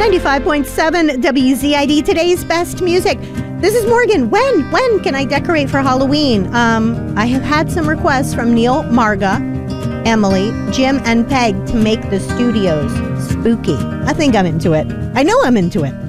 95.7 WZID, today's best music. This is Morgan. When can I decorate for Halloween? I have had some requests from Neil, Marga, Emily, Jim, and Peg to make the studios spooky. I think I'm into it. I know I'm into it.